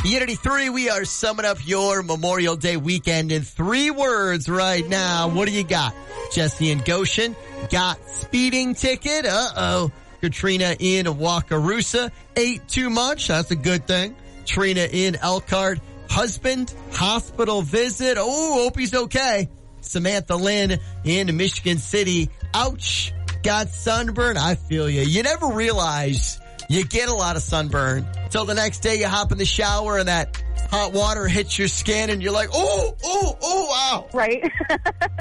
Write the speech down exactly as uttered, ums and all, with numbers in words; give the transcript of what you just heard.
Unity three, we are summing up your Memorial Day weekend in three words right now. What do you got? Jesse in Goshen got speeding ticket. Uh-oh. Katrina in Wakarusa ate too much. That's a good thing. Trina in Elkhart, husband, hospital visit. Oh, hope he's okay. Samantha Lynn in Michigan City. Ouch. Got sunburn. I feel you. You never realize you get a lot of sunburn till the next day you hop in the shower and that hot water hits your skin and you're like, oh, oh, oh, wow. Right.